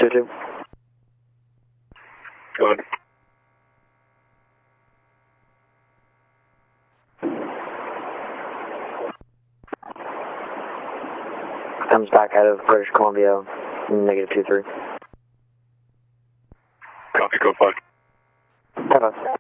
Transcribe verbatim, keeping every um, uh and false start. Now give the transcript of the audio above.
two two. Go ahead. Comes back out of British Columbia, negative two three. Copy, go five. Bye-bye.